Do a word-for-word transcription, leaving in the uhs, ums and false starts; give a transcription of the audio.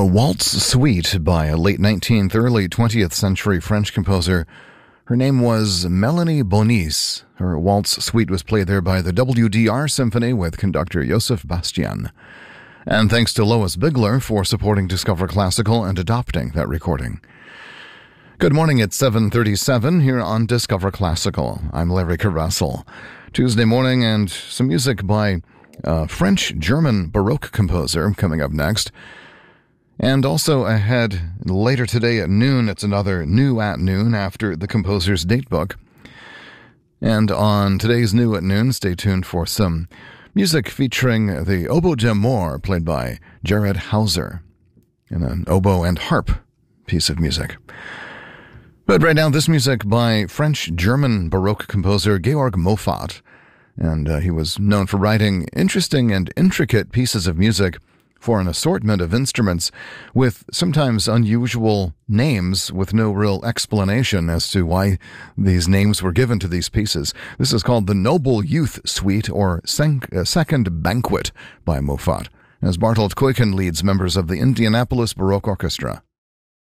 A waltz suite by a late nineteenth, early twentieth century French composer. Her name was Melanie Bonis. Her waltz suite was played there by the W D R Symphony with conductor Joseph Bastian. And thanks to Lois Bigler for supporting Discover Classical and adopting that recording. Good morning, it's seven thirty-seven here on Discover Classical. I'm Larry Caressel. Tuesday morning, and some music by a French-German Baroque composer coming up next. And also ahead later today at noon, it's another New at Noon after the composer's datebook. And on today's New at Noon, stay tuned for some music featuring the Oboe d'Amour played by Jared Hauser in an oboe and harp piece of music. But right now, this music by French-German Baroque composer Georg Moffat. And uh, he was known for writing interesting and intricate pieces of music for an assortment of instruments with sometimes unusual names with no real explanation as to why these names were given to these pieces. This is called the Noble Youth Suite, or Sen- uh, Second Banquet by Moffat, as Bartolt Kuiken leads members of the Indianapolis Baroque Orchestra.